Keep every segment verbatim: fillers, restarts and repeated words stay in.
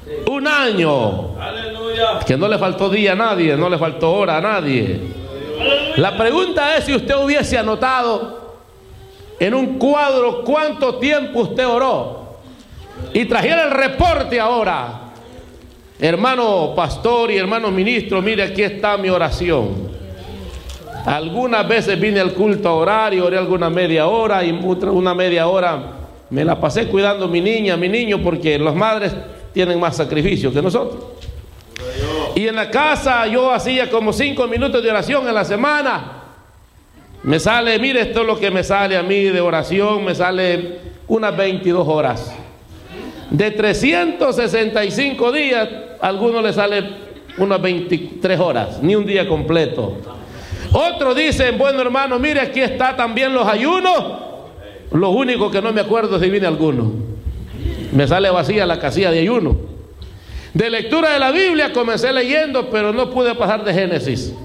Un año. Aleluya. Que no le faltó día a nadie, no le faltó hora a nadie. La pregunta es si usted hubiese anotado en un cuadro cuánto tiempo usted oró y trajera el reporte ahora. Hermano pastor y hermano ministro, mire, aquí está mi oración. Algunas veces vine al culto a orar y oré alguna media hora, y una media hora me la pasé cuidando a mi niña, a mi niño, porque las madres tienen más sacrificio que nosotros. Y en la casa yo hacía como cinco minutos de oración en la semana. Me sale, mire, esto es lo que me sale a mí de oración, me sale unas veintidós horas. De trescientos sesenta y cinco días, a algunos les sale unas veintitrés horas, ni un día completo. Otros dicen, bueno hermano, mire, aquí está también los ayunos. Lo único que no me acuerdo es si viene alguno. Me sale vacía la casilla de ayuno. De lectura de la Biblia comencé leyendo, pero no pude pasar de Génesis.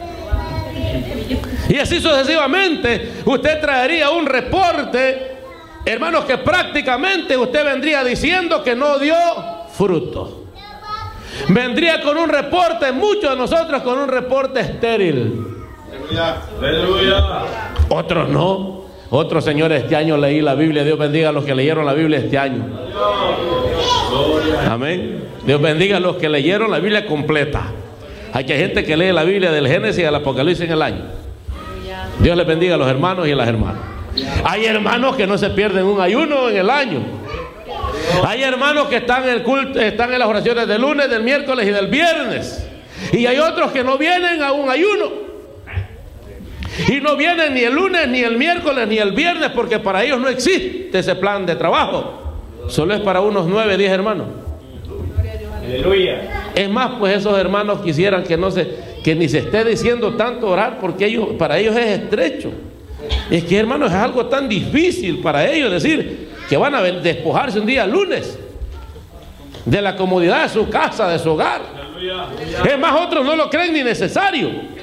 Y así sucesivamente, usted traería un reporte, hermanos, que prácticamente usted vendría diciendo que no dio fruto. Vendría con un reporte, muchos de nosotros con un reporte estéril. Aleluya. Otros no. Otros, señores, este año leí la Biblia. Dios bendiga a los que leyeron la Biblia este año. Amén. Dios bendiga a los que leyeron la Biblia completa. Hay que gente que lee la Biblia del Génesis al Apocalipsis en el año. Dios les bendiga a los hermanos y a las hermanas. Hay hermanos que no se pierden un ayuno en el año. Hay hermanos que están en el culto, están en las oraciones del lunes, del miércoles y del viernes. Y hay otros que no vienen a un ayuno. Y no vienen ni el lunes, ni el miércoles, ni el viernes, porque para ellos no existe ese plan de trabajo. Solo es para unos nueve, diez hermanos. Aleluya. Es más, pues esos hermanos quisieran que no se, que ni se esté diciendo tanto orar, porque ellos, para ellos es estrecho. Es que, hermanos, es algo tan difícil para ellos decir que van a despojarse un día lunes de la comodidad de su casa, de su hogar. Es más, otros no lo creen ni necesario.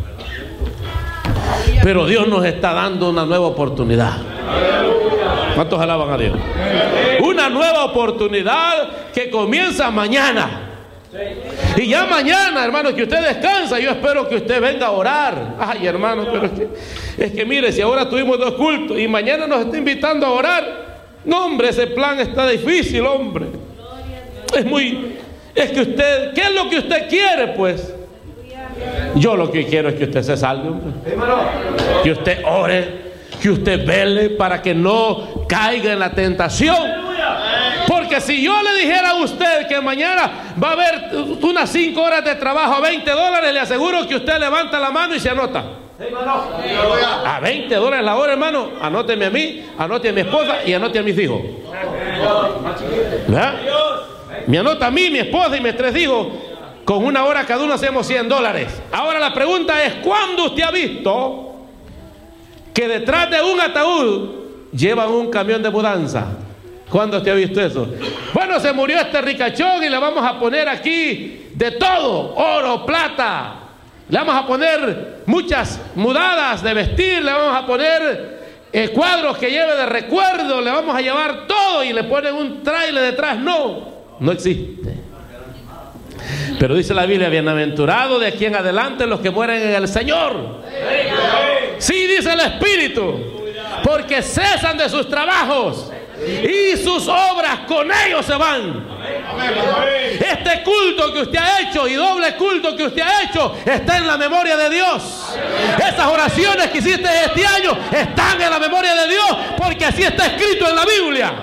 Pero Dios nos está dando una nueva oportunidad. ¿Cuántos alaban a Dios? Una nueva oportunidad que comienza mañana. Y ya mañana, hermano, que usted descansa, yo espero que usted venga a orar. Ay, hermano, pero es que, es que mire, si ahora tuvimos dos cultos y mañana nos está invitando a orar, no, hombre, ese plan está difícil, hombre. Es muy, es que usted, ¿qué es lo que usted quiere, pues? Yo lo que quiero es que usted se salve, hombre. Que usted ore, que usted vele para que no caiga en la tentación. Porque si yo le dijera a usted que mañana va a haber unas cinco horas de trabajo a veinte dólares, le aseguro que usted levanta la mano y se anota. A veinte dólares la hora, hermano. Anóteme a mí, anote a mi esposa y anote a mis hijos. ¿Verdad? Me anota a mí, mi esposa y mis tres hijos. Con una hora cada uno hacemos cien dólares. Ahora la pregunta es, ¿cuándo usted ha visto que detrás de un ataúd llevan un camión de mudanza? ¿Cuándo usted ha visto eso? Bueno, se murió este ricachón y le vamos a poner aquí de todo, oro, plata. Le vamos a poner muchas mudadas de vestir, le vamos a poner eh, cuadros que lleve de recuerdo, le vamos a llevar todo y le ponen un trailer detrás. No, no existe. Pero dice la Biblia, bienaventurado de aquí en adelante los que mueren en el Señor. Sí, dice el Espíritu, porque cesan de sus trabajos y sus obras con ellos se van. Este culto que usted ha hecho y doble culto que usted ha hecho está en la memoria de Dios. Esas oraciones que hiciste este año están en la memoria de Dios, porque así está escrito en la Biblia.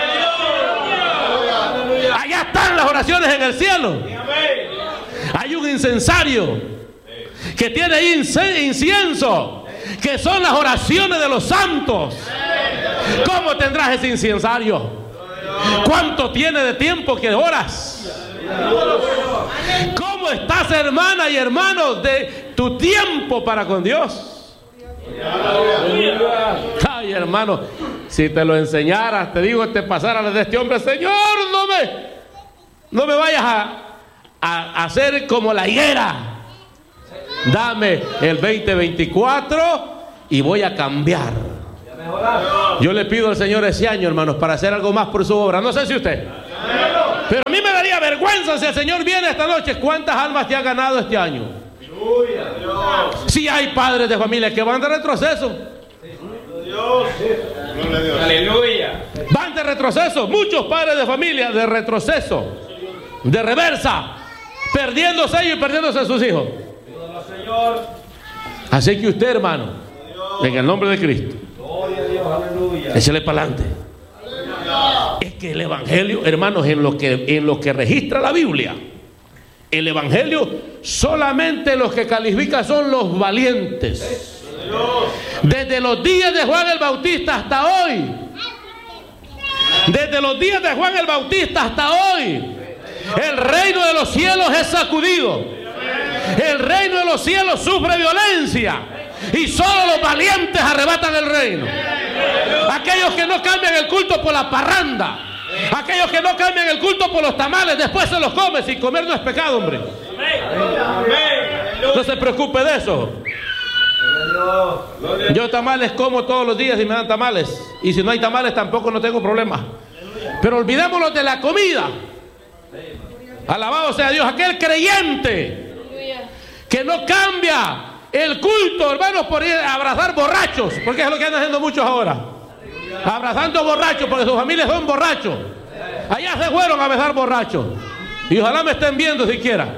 Allá están las oraciones en el cielo. Hay un incensario que tiene ahí incienso, que son las oraciones de los santos. ¿Cómo tendrás ese incensario? ¿Cuánto tiene de tiempo que oras? ¿Cómo estás, hermana y hermanos, de tu tiempo para con Dios? Ay, hermano, si te lo enseñaras, te digo, te pasaras de este hombre, Señor, no me, no me vayas a, a hacer como la higuera. Dame el veinte veinticuatro y voy a cambiar. Yo le pido al Señor ese año, hermanos, para hacer algo más por su obra. No sé si usted, pero a mí me daría avergüenzan si el Señor viene esta noche. ¿Cuántas almas te ha ganado este año? Si hay padres de familia que van de retroceso. Dios. Aleluya. Van de retroceso. Muchos padres de familia de retroceso, de reversa, perdiéndose ellos y perdiéndose a sus hijos. Así que usted, hermano, en el nombre de Cristo, échale para adelante. Es que el evangelio, hermanos, en lo que, en lo que registra la Biblia, el evangelio solamente los que califica son los valientes. Desde los días de Juan el Bautista hasta hoy, desde los días de Juan el Bautista hasta hoy, el reino de los cielos es sacudido. El reino de los cielos sufre violencia y solo los valientes arrebatan el reino. Aquellos que no cambian el culto por la parranda, aquellos que no cambian el culto por los tamales, después se los comen. Si comer no es pecado, hombre. No se preocupe de eso. Yo tamales como todos los días y me dan tamales. Y si no hay tamales tampoco no tengo problema. Pero olvidémonos de la comida. Alabado sea Dios. Aquel creyente que no cambia el culto, hermanos, por ir a abrazar borrachos, porque es lo que andan haciendo muchos ahora. Abrazando borrachos, porque sus familias son borrachos. Allá se fueron a besar borrachos. Y ojalá me estén viendo siquiera.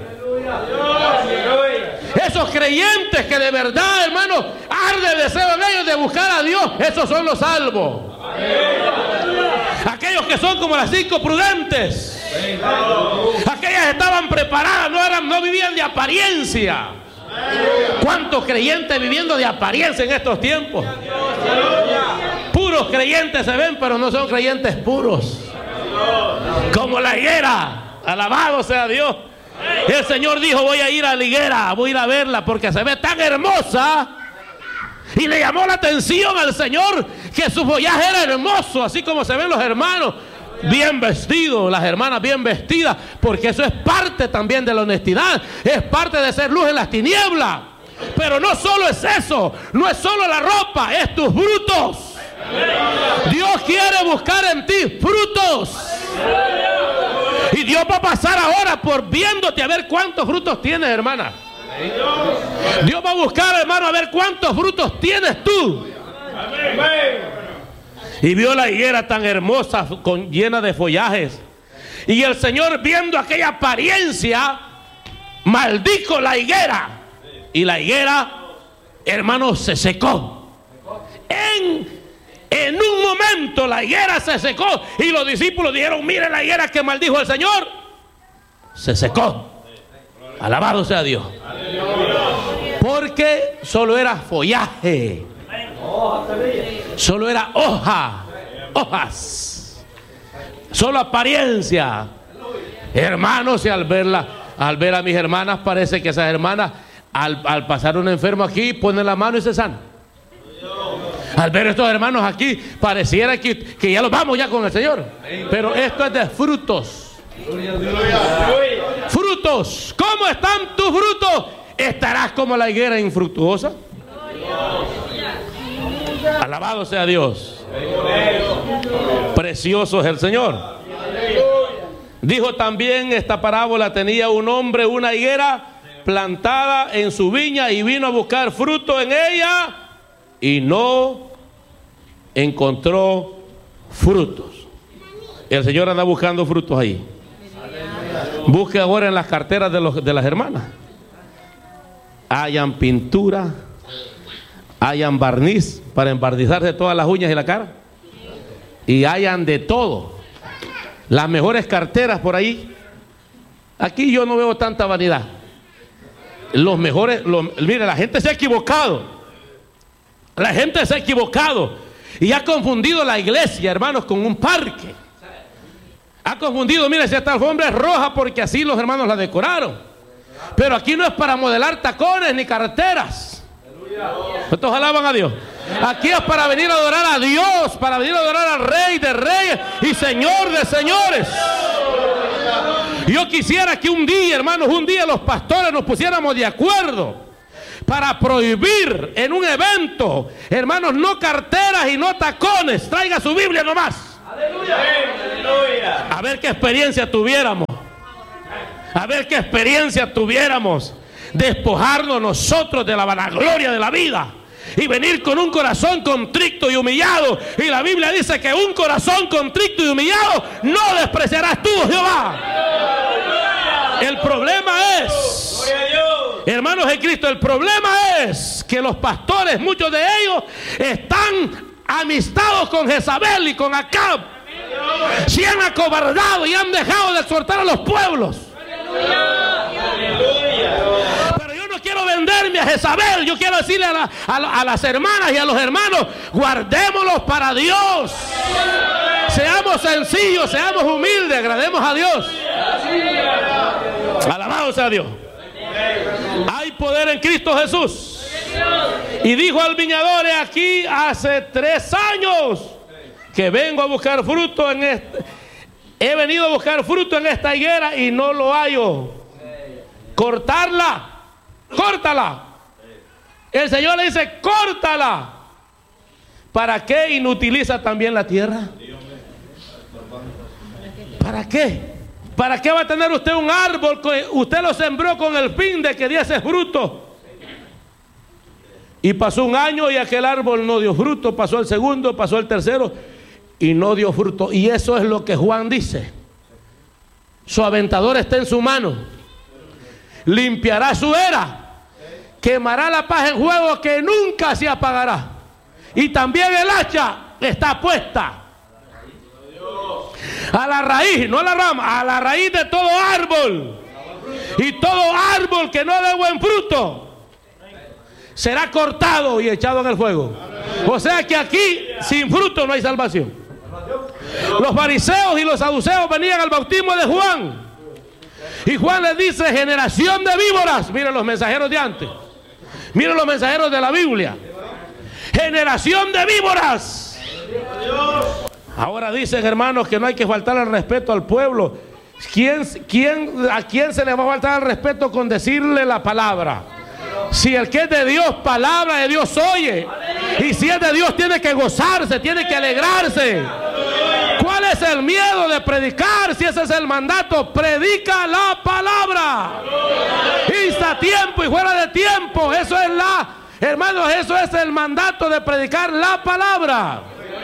Esos creyentes que de verdad, hermanos, arde el deseo en ellos de buscar a Dios, esos son los salvos. Aquellos que son como las cinco prudentes, aquellas estaban preparadas, no eran, no vivían de apariencia. ¿Cuántos creyentes viviendo de apariencia en estos tiempos? Puros creyentes se ven, pero no son creyentes puros. Como la higuera. Alabado sea Dios. El Señor dijo: voy a ir a la higuera, voy a ir a verla porque se ve tan hermosa. Y le llamó la atención al Señor que su follaje era hermoso, así como se ven los hermanos bien vestidos, las hermanas bien vestidas, porque eso es parte también de la honestidad, es parte de ser luz en las tinieblas. Pero no solo es eso, no es solo la ropa, es tus frutos. Dios quiere buscar en ti frutos. Y Dios va a pasar ahora por viéndote a ver cuántos frutos tienes, hermana. Dios va a buscar, hermano, a ver cuántos frutos tienes tú. Y vio la higuera tan hermosa, con, llena de follajes. Y el Señor, viendo aquella apariencia, maldijo la higuera. Y la higuera, hermano, se secó. En, en un momento la higuera se secó. Y los discípulos dijeron: mire la higuera que maldijo el Señor. Se secó. Alabado sea Dios. Porque solo era follaje. Solo era hoja. Hojas. Solo apariencia. Hermanos, y al verla, al ver a mis hermanas, parece que esas hermanas al, al pasar un enfermo aquí, ponen la mano y se sana. Al ver estos hermanos aquí, pareciera que, que ya los vamos ya con el Señor. Pero esto es de frutos. Frutos. ¿Cómo están tus frutos? ¿Estarás como la higuera infructuosa? Alabado sea Dios. Precioso es el Señor. Dijo también: esta parábola, tenía un hombre una higuera plantada en su viña y vino a buscar fruto en ella y no encontró frutos. El Señor anda buscando frutos ahí. Busque ahora en las carteras de, los, de las hermanas. Hayan pintura, hayan barniz para embarnizarse todas las uñas y la cara, y hayan de todo. Las mejores carteras por ahí. Aquí yo no veo tanta vanidad. Los mejores, los, mire, la gente se ha equivocado. La gente se ha equivocado y ha confundido la iglesia, hermanos, con un parque. Ha confundido, mire, si esta alfombra es roja porque así los hermanos la decoraron. Pero aquí no es para modelar tacones ni carteras. ¿Cuántos alaban a Dios? Aquí es para venir a adorar a Dios, para venir a adorar al Rey de Reyes y Señor de Señores. Yo quisiera que un día, hermanos, un día los pastores nos pusiéramos de acuerdo para prohibir en un evento, hermanos, no carteras y no tacones. Traiga su Biblia nomás. Aleluya. A ver qué experiencia tuviéramos. A ver qué experiencia tuviéramos. Despojarnos nosotros de la vanagloria de la vida y venir con un corazón contrito y humillado. Y la Biblia dice que un corazón contrito y humillado no despreciarás tú, Jehová. El problema es, hermanos en Cristo, el problema es que los pastores, muchos de ellos, están amistados con Jezabel y con Acab. Se han acobardado y han dejado de exhortar a los pueblos. Pero yo no quiero venderme a Jezabel. Yo quiero decirle a, la, a, a las hermanas y a los hermanos: guardémoslos para Dios. Seamos sencillos, seamos humildes, agrademos a Dios. Alabado sea Dios. Hay poder en Cristo Jesús. Y dijo al viñador: he aquí hace tres años que vengo a buscar fruto en este, he venido a buscar fruto en esta higuera y no lo hallo. Cortarla, córtala. El Señor le dice: córtala. ¿Para qué inutiliza también la tierra? ¿Para qué? ¿Para qué va a tener usted un árbol que usted lo sembró con el fin de que diese fruto? Y pasó un año y aquel árbol no dio fruto. Pasó el segundo, pasó el tercero y no dio fruto. Y eso es lo que Juan dice: su aventador está en su mano, limpiará su era, quemará la paz en fuego que nunca se apagará, y también el hacha está puesta a la raíz, no a la rama, a la raíz de todo árbol, y todo árbol que no dé buen fruto será cortado y echado en el fuego. O sea que aquí sin fruto no hay salvación. Los fariseos y los saduceos venían al bautismo de Juan, y Juan les dice: generación de víboras. Miren los mensajeros de antes, miren los mensajeros de la Biblia. Generación de víboras. Ahora dicen, hermanos, que no hay que faltar el respeto al pueblo. ¿Quién, quién, ¿A quién se le va a faltar el respeto con decirle la palabra? Si el que es de Dios, palabra de Dios oye. Y si es de Dios, tiene que gozarse, tiene que alegrarse. ¿Cuál es el miedo de predicar? Si ese es el mandato, predica la palabra. Insta a tiempo y fuera de tiempo. Eso es la, hermanos, eso es el mandato de predicar la palabra.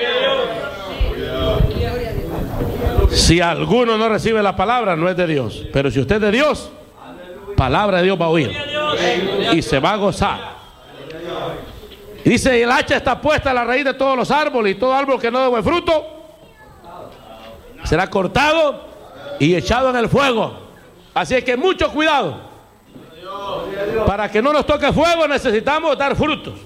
Si alguno no recibe la palabra, no es de Dios. Pero si usted es de Dios, palabra de Dios va a oír y se va a gozar. Dice: el hacha está puesta a la raíz de todos los árboles, y todo árbol que no dé buen fruto será cortado y echado en el fuego. Así es que mucho cuidado. Para que no nos toque fuego necesitamos dar frutos.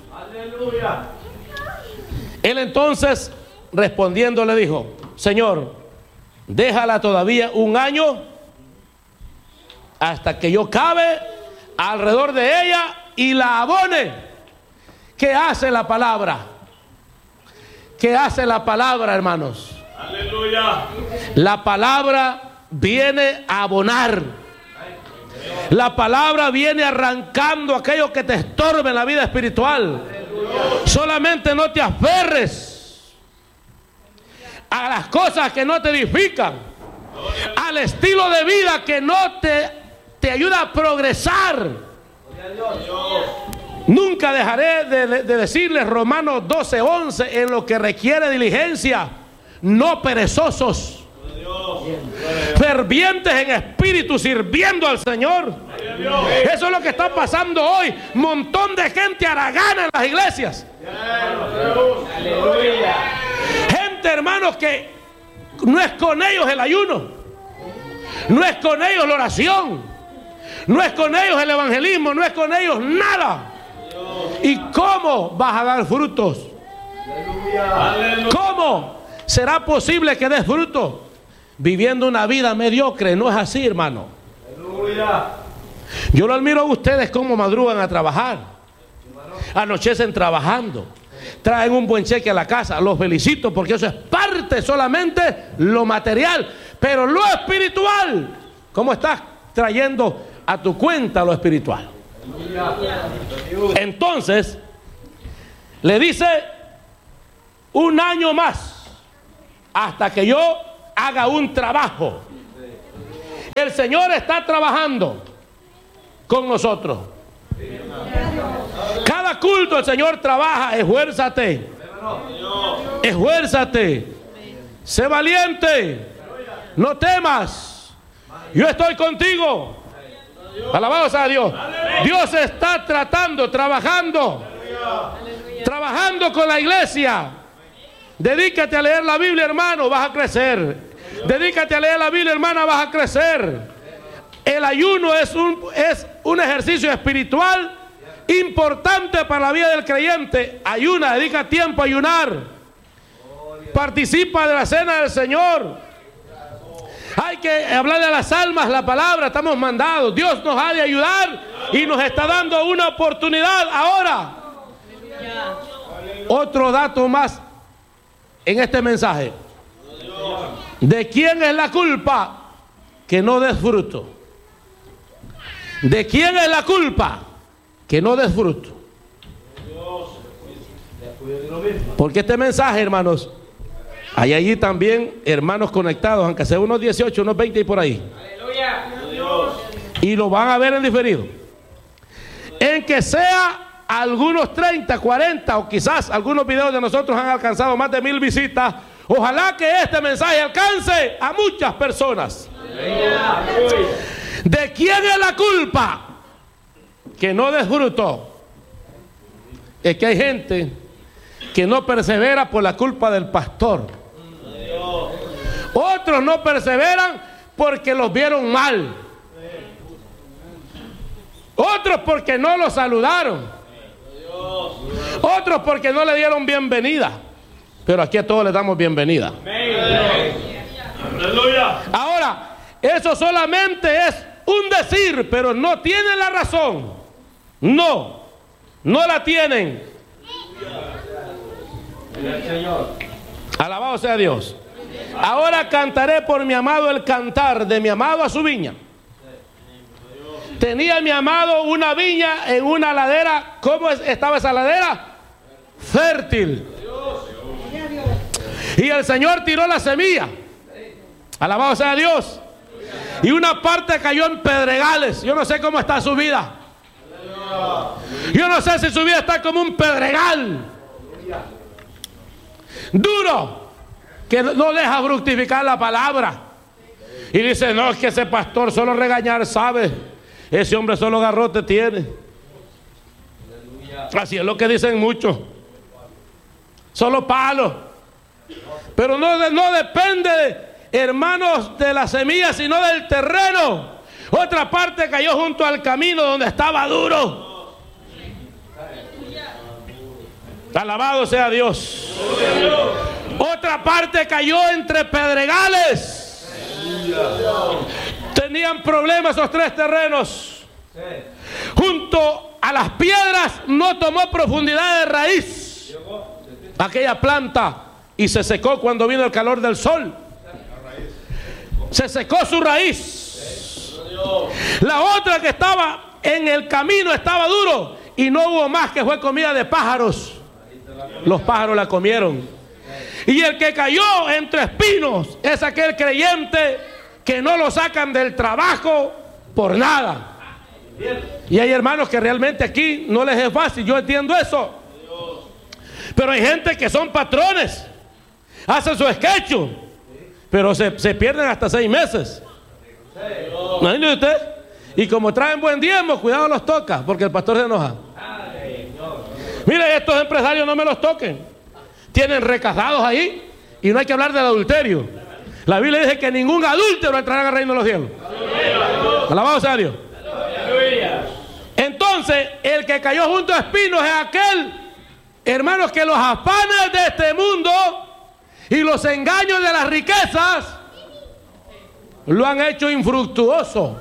Él entonces, respondiendo, le dijo: Señor, déjala todavía un año hasta que yo cabe alrededor de ella y la abone. ¿Qué hace la palabra? ¿Qué hace la palabra, hermanos? Aleluya. La palabra viene a abonar. La palabra viene arrancando aquello que te estorbe en la vida espiritual. Solamente no te aferres a las cosas que no te edifican, al estilo de vida que no te, te ayuda a progresar. Nunca dejaré de, de, de decirles Romanos doce, once: en lo que requiere diligencia, no perezosos, fervientes en espíritu, sirviendo al Señor. Eso es lo que está pasando hoy. Montón de gente haragana en las iglesias. Gente, hermanos, que no es con ellos el ayuno, no es con ellos la oración, no es con ellos el evangelismo, no es con ellos nada. ¿Y cómo vas a dar frutos? ¿Cómo será posible que des fruto viviendo una vida mediocre? No es así, hermano. Yo lo admiro a ustedes cómo madrugan a trabajar, anochecen trabajando, traen un buen cheque a la casa. Los felicito, porque eso es parte solamente lo material, pero lo espiritual, ¿cómo estás trayendo a tu cuenta lo espiritual? Entonces le dice: un año más hasta que yo haga un trabajo. El el Señor está trabajando con nosotros. Cada culto el Señor trabaja. Esfuérzate, esfuérzate, sé valiente, no temas, yo estoy contigo. Alabado sea Dios. Dios está tratando, trabajando, trabajando con la iglesia. Dedícate a leer la Biblia, hermano, vas a crecer. Dedícate a leer la Biblia, hermana, vas a crecer. El ayuno es un, es un ejercicio espiritual importante para la vida del creyente. Ayuna, dedica tiempo a ayunar. Participa de la cena del Señor. Hay que hablar de las almas, la palabra, estamos mandados. Dios nos ha de ayudar y nos está dando una oportunidad ahora. Otro dato más en este mensaje. ¿De quién es la culpa? Que no des fruto. ¿De quién es la culpa? Que no des fruto. Porque este mensaje, hermanos, hay allí también hermanos conectados, aunque sea unos dieciocho, unos veinte y por ahí. Y lo van a ver en diferido. En que sea algunos treinta, cuarenta o quizás algunos videos de nosotros han alcanzado más de mil visitas. Ojalá que este mensaje alcance a muchas personas. ¿De quién es la culpa? Que no des fruto. Es que hay gente que no persevera por la culpa del pastor. Otros no perseveran porque los vieron mal. Otros porque no los saludaron. Otros porque no le dieron bienvenida. Pero aquí a todos les damos bienvenida. Ahora, eso solamente es un decir, pero no tienen la razón. No, no la tienen. Alabado sea Dios. Ahora cantaré por mi amado el cantar de mi amado a su viña. Tenía mi amado una viña en una ladera. ¿Cómo estaba esa ladera? Fértil. Y el Señor tiró la semilla. Alabado sea Dios. Y una parte cayó en pedregales. Yo no sé cómo está su vida. Yo no sé si su vida está como un pedregal duro, que no deja fructificar la palabra. Y dice, no, es que ese pastor solo regañar sabe. Ese hombre solo garrote tiene. Así es lo que dicen muchos. Solo palo. Pero no, no depende, hermanos, de la semilla, sino del terreno. Otra parte cayó junto al camino donde estaba duro. Alabado sea Dios. Otra parte cayó entre pedregales. Tenían problemas esos tres terrenos. Junto a las piedras no tomó profundidad de raíz aquella planta y se secó cuando vino el calor del sol. Se secó su raíz. La otra que estaba en el camino estaba duro y no hubo más, que fue comida de pájaros. Los pájaros la comieron. Y el que cayó entre espinos es aquel creyente que no lo sacan del trabajo por nada. Y hay hermanos que realmente aquí no les es fácil, yo entiendo eso. Pero hay gente que son patrones, hacen su sketch, pero se, se pierden hasta seis meses. ¿No entiende usted? Y como traen buen diezmo, cuidado los toca, porque el pastor se enoja. Mire, estos empresarios no me los toquen. Tienen recasados ahí y no hay que hablar del adulterio. La Biblia dice que ningún adúltero entrará al reino de los cielos. Alabado sea Dios. Entonces, el que cayó junto a espinos es aquel, hermanos, que los afanes de este mundo y los engaños de las riquezas lo han hecho infructuoso.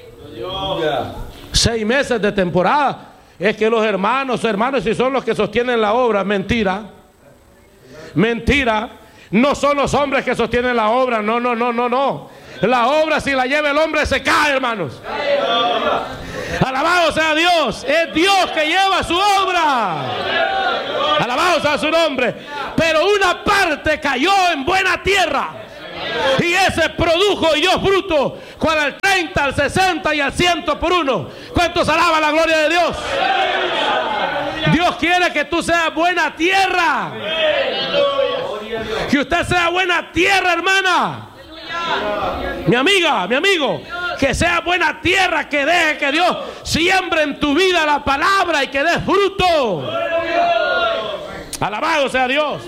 Seis meses de temporada. Es que los hermanos, hermanos, si son los que sostienen la obra, mentira. Mentira. No son los hombres que sostienen la obra. No, no, no, no, no. La obra, si la lleva el hombre, se cae, hermanos. Alabado sea Dios. Es Dios que lleva su obra. Alabado sea su nombre. Pero una parte cayó en buena tierra. Y ese produjo y dio fruto, cual al treinta, al sesenta y al ciento por uno. ¿Cuántos alaban la gloria de Dios? Dios quiere que tú seas buena tierra. Que usted sea buena tierra, hermana. Mi amiga, mi amigo, que sea buena tierra, que deje que Dios siembre en tu vida la palabra y que dé fruto. Alabado sea Dios.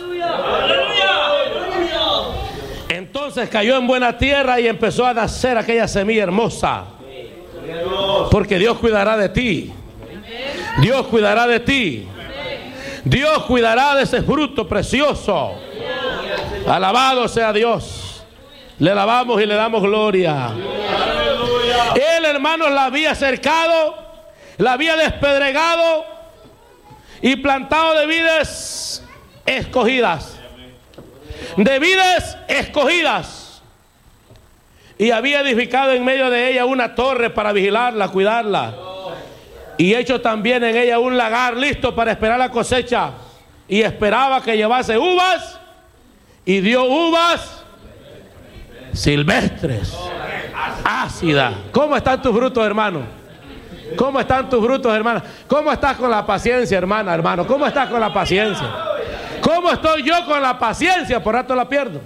Entonces cayó en buena tierra y empezó a nacer aquella semilla hermosa. Porque Dios cuidará de ti. Dios cuidará de ti. Dios cuidará de ese fruto precioso. Alabado sea Dios. Le alabamos y le damos gloria. Él, hermanos, la había cercado, la había despedregado y plantado de vides escogidas. De vides escogidas. Y había edificado en medio de ella una torre para vigilarla, cuidarla. Y hecho también en ella un lagar listo para esperar la cosecha. Y esperaba que llevase uvas. Y dio uvas silvestres, ácidas. ¿Cómo están tus frutos, hermano? ¿Cómo están tus frutos, hermana? ¿Cómo estás con la paciencia, hermana, hermano? ¿Cómo estás con la paciencia? ¿Cómo estoy yo con la paciencia? Por rato la pierdo.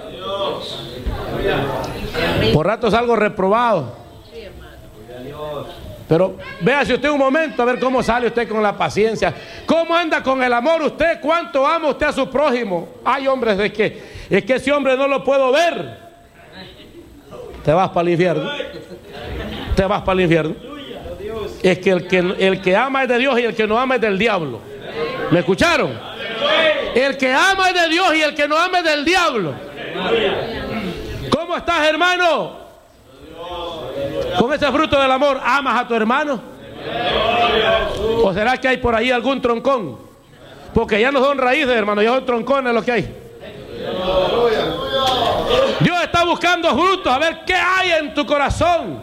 Por rato salgo reprobado. Pero véase usted un momento a ver cómo sale usted con la paciencia. ¿Cómo anda con el amor usted? ¿Cuánto ama usted a su prójimo? Hay hombres de que es que ese hombre no lo puedo ver. Te vas para el infierno. Te vas para el infierno. Es que el, que el que ama es de Dios y el que no ama es del diablo. ¿Me escucharon? El que ama es de Dios y el que no ama es del diablo. ¿Cómo estás, hermano? Con ese fruto del amor, ¿amas a tu hermano? ¿O será que hay por ahí algún troncón? Porque ya no son raíces, hermano, ya son troncones lo que hay. Dios está buscando frutos, a ver qué hay en tu corazón.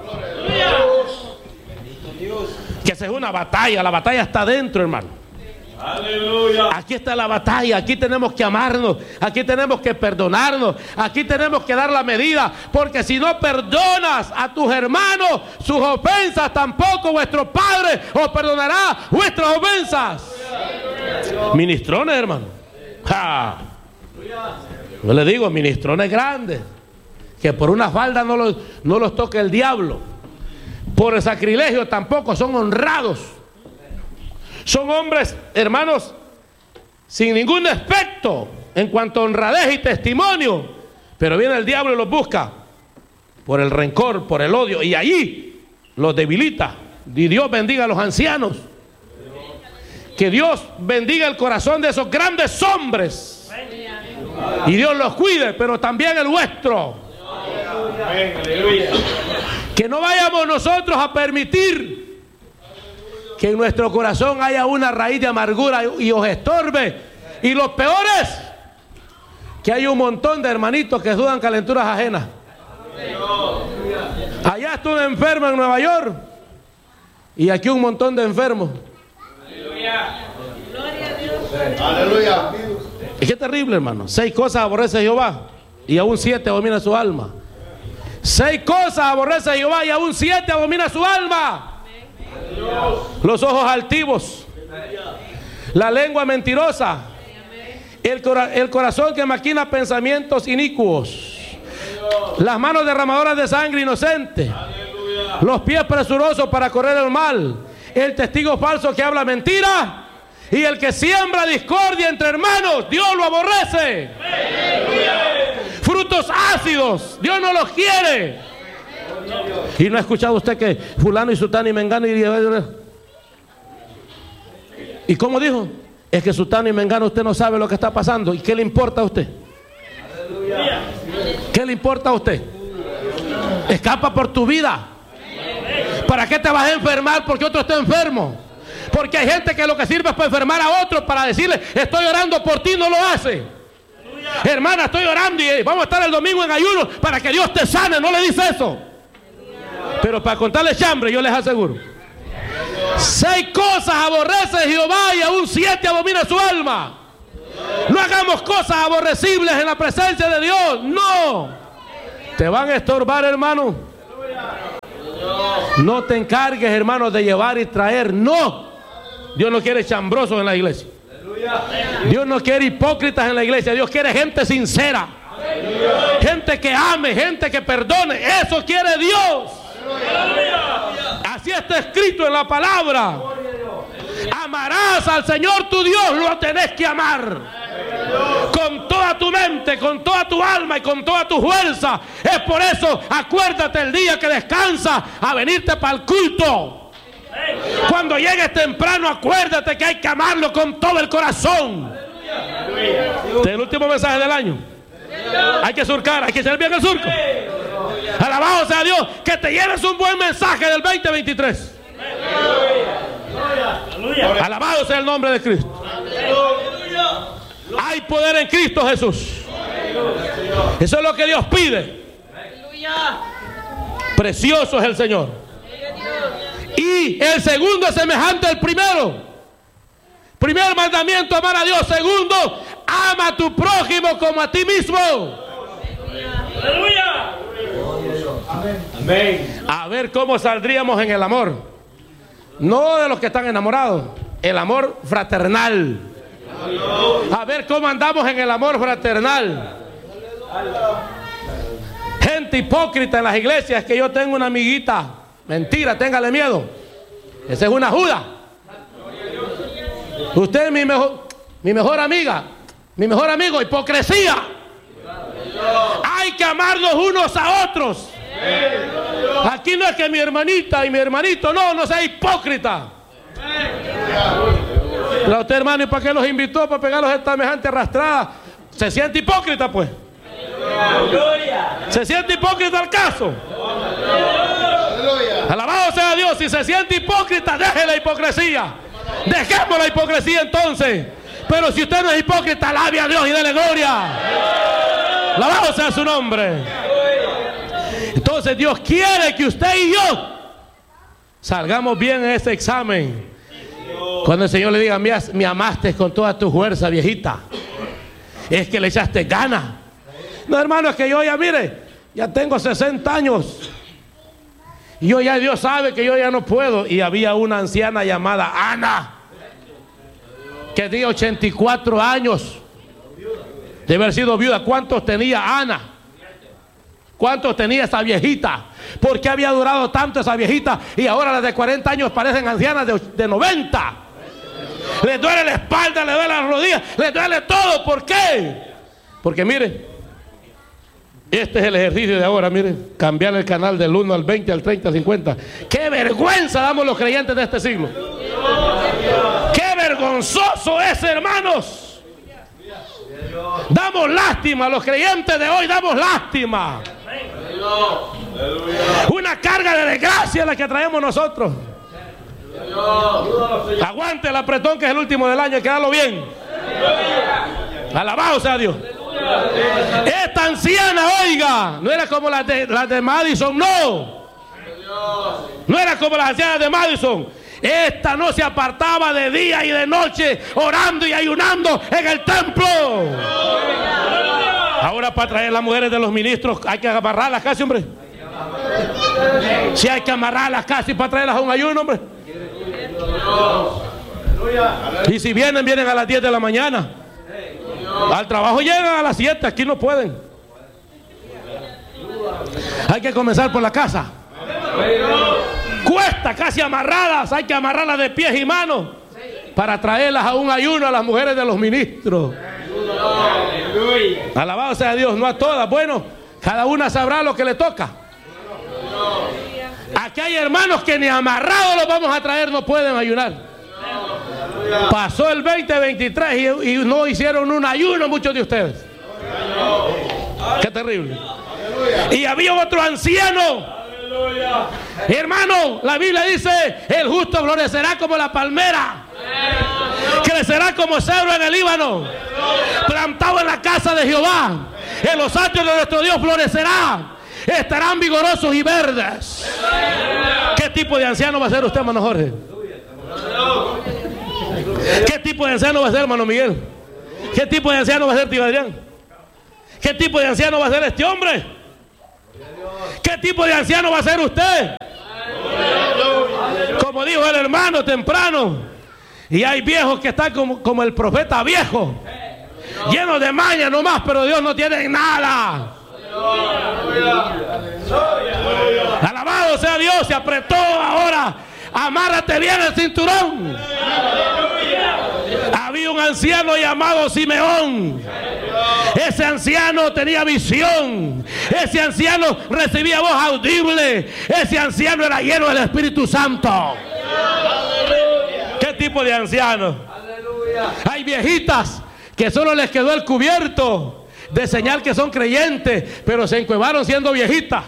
Que esa es una batalla, la batalla está dentro, hermano. Aquí está la batalla, aquí tenemos que amarnos, aquí tenemos que perdonarnos, aquí tenemos que dar la medida, porque si no perdonas a tus hermanos sus ofensas, tampoco vuestro Padre os perdonará vuestras ofensas. Ministrones, hermano. ¡Ja! Yo le digo, ministrones grandes, que por una falda no los, no los toque el diablo, por el sacrilegio tampoco son honrados. Son hombres, hermanos, sin ningún defecto en cuanto a honradez y testimonio. Pero viene el diablo y los busca por el rencor, por el odio, y allí los debilita. Y Dios bendiga a los ancianos. Que Dios bendiga el corazón de esos grandes hombres. Y Dios los cuide, pero también el vuestro. Que no vayamos nosotros a permitir que en nuestro corazón haya una raíz de amargura y os estorbe. Y lo peor es que hay un montón de hermanitos que sudan calenturas ajenas. Allá está un enfermo en Nueva York y aquí un montón de enfermos. Aleluya. Es que terrible, hermano. Seis cosas aborrece Jehová y aún siete abomina su alma. Seis cosas aborrece Jehová y aún siete abomina su alma. Los ojos altivos, la lengua mentirosa, el, cora el corazón que maquina pensamientos inicuos, las manos derramadoras de sangre inocente, los pies presurosos para correr el mal, el testigo falso que habla mentira y el que siembra discordia entre hermanos. Dios lo aborrece. Frutos ácidos, Dios no los quiere. Y no ha escuchado usted que fulano y sutano y mengano y... ¿Y cómo dijo? Es que sutano y mengano usted no sabe lo que está pasando. ¿Y qué le importa a usted? ¿Qué le importa a usted? Escapa por tu vida. ¿Para qué te vas a enfermar porque otro está enfermo? Porque hay gente que lo que sirve es para enfermar a otro, para decirle estoy orando por ti, no lo hace. Hermana, estoy orando y vamos a estar el domingo en ayuno para que Dios te sane, no le dice eso. Pero para contarle chambre, yo les aseguro, seis cosas aborrece Jehová y aún siete abomina su alma. No hagamos cosas aborrecibles en la presencia de Dios, no. ¿Te van a estorbar, hermano? No te encargues, hermano, de llevar y traer. No. Dios no quiere chambrosos en la iglesia. Dios no quiere hipócritas en la iglesia. Dios quiere gente sincera. Gente que ame, gente que perdone. Eso quiere Dios. Así está escrito en la palabra. Amarás al Señor tu Dios, lo tenés que amar con toda tu mente, con toda tu alma y con toda tu fuerza. Es por eso, acuérdate el día que descansas a venirte para el culto. Cuando llegues temprano, acuérdate que hay que amarlo con todo el corazón. Este es el último mensaje del año. Hay que surcar, hay que hacer bien el surco. Alabado sea Dios. Que te lleves un buen mensaje del veinte veintitrés. Alabado sea el nombre de Cristo. Hay poder en Cristo Jesús. Eso es lo que Dios pide. Precioso es el Señor. Y el segundo es semejante al primero. Primer mandamiento, amar a Dios. Segundo, ama a tu prójimo como a ti mismo. Aleluya. Amén. A ver cómo saldríamos en el amor. No de los que están enamorados. El amor fraternal. A ver cómo andamos en el amor fraternal. Gente hipócrita en las iglesias. Que yo tengo una amiguita. Mentira, téngale miedo. Esa es una juda. Usted es mi mejor, mi mejor amiga, mi mejor amigo. Hipocresía. Hay que amarnos unos a otros. Aquí no es que mi hermanita y mi hermanito, no, no sea hipócrita. Pero usted, hermano, ¿y para qué los invitó? Para pegarlos esta semejante arrastrada. ¿Se siente hipócrita, pues? ¿Se siente hipócrita el caso? Alabado sea Dios. Si se siente hipócrita, deje la hipocresía. Dejemos la hipocresía entonces. Pero si usted no es hipócrita, alabe a Dios y dele gloria. Alabado sea su nombre. Entonces Dios quiere que usted y yo salgamos bien en ese examen. Cuando el Señor le diga: me, me amaste con toda tu fuerza, viejita, es que le echaste ganas. No, hermano, es que yo ya, mire, ya tengo sesenta años. Y yo ya, Dios sabe que yo ya no puedo. Y había una anciana llamada Ana, que tenía ochenta y cuatro años de haber sido viuda. ¿Cuántos tenía Ana? ¿Cuántos tenía esa viejita? ¿Por qué había durado tanto esa viejita? Y ahora las de cuarenta años parecen ancianas de, de noventa. Les duele la espalda, les duele las rodillas, les duele todo. ¿Por qué? Porque mire, este es el ejercicio de ahora. Mire, cambiar el canal del uno al veinte, al treinta, al cincuenta. ¡Qué vergüenza damos los creyentes de este siglo! ¡Qué vergonzoso es, hermanos! Damos lástima, los creyentes de hoy damos lástima. Una carga de desgracia es la que traemos nosotros. Aguante el apretón, que es el último del año, hay que darlo bien. Alabado sea Dios. Esta anciana, oiga, no era como las de, las de Madison, no. No era como las ancianas de Madison. Esta no se apartaba de día y de noche, orando y ayunando en el templo. Ahora, para traer las mujeres de los ministros, hay que amarrarlas casi, hombre. Si hay que amarrarlas casi para traerlas a un ayuno, hombre. Y si vienen, vienen a las diez de la mañana. Al trabajo llegan a las siete, aquí no pueden. Hay que comenzar por la casa. Cuesta casi amarradas, hay que amarrarlas de pies y manos para traerlas a un ayuno a las mujeres de los ministros. Alabado sea Dios, no a todas. Bueno, cada una sabrá lo que le toca. Aquí hay hermanos que ni amarrados los vamos a traer, no pueden ayunar. Pasó el veinte veintitrés y, y no hicieron un ayuno muchos de ustedes. Qué terrible. Y había otro anciano. Hermano, la Biblia dice: el justo florecerá como la palmera, crecerá como cedro en el Líbano, plantado en la casa de Jehová. En los atrios de nuestro Dios florecerá. Estarán vigorosos y verdes. ¿Qué tipo de anciano va a ser usted, hermano Jorge? ¿Qué tipo de anciano va a ser, hermano Miguel? ¿Qué tipo de anciano va a ser, tío Adrián? ¿Qué tipo de anciano va a ser este hombre? ¿Qué tipo de anciano va a ser usted? Como dijo el hermano temprano, y hay viejos que están como, como el profeta viejo, llenos de maña nomás, pero Dios no tiene nada. Alabado sea Dios. Se apretó ahora. Amárrate bien el cinturón. Había un anciano llamado Simeón. Ese anciano tenía visión. Ese anciano recibía voz audible. Ese anciano era lleno del Espíritu Santo. ¿Qué tipo de anciano? Hay viejitas que solo les quedó el cubierto de señal que son creyentes, pero se encuevaron siendo viejitas.